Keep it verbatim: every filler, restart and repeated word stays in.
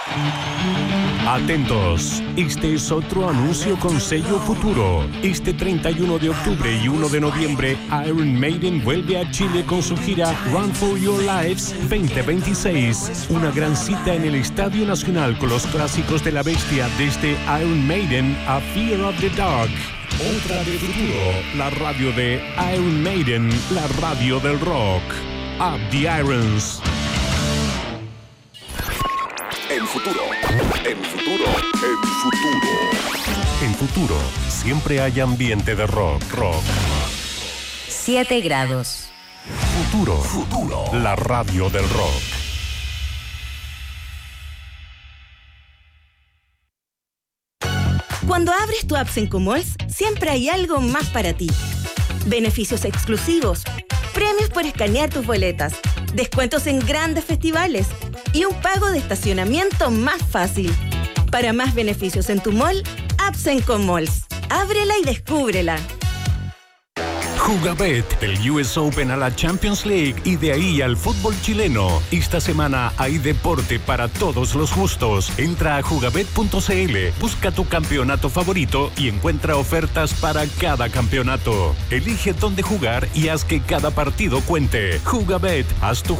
Atentos, este es otro anuncio con sello futuro. Este treinta y uno de octubre y uno de noviembre, Iron Maiden vuelve a Chile con su gira Run for Your Lives veinte veintiséis. Una gran cita en el Estadio Nacional con los clásicos de la bestia desde Iron Maiden a Fear of the Dark. Otra de futuro, la radio de Iron Maiden, la radio del rock. Up the Irons. En futuro, en futuro, en futuro. En futuro, siempre hay ambiente de rock, rock. siete grados. Futuro, futuro, la radio del rock. Cuando abres tu app Sencomalls, siempre hay algo más para ti. Beneficios exclusivos, premios por escanear tus boletas, descuentos en grandes festivales y un pago de estacionamiento más fácil. Para más beneficios en tu mall, app Sencomalls. Ábrela y descúbrela. Jugabet, del U S Open a la Champions League y de ahí al fútbol chileno. Esta semana hay deporte para todos los gustos. Entra a jugabet punto c l, busca tu campeonato favorito y encuentra ofertas para cada campeonato. Elige dónde jugar y haz que cada partido cuente. Jugabet, haz tu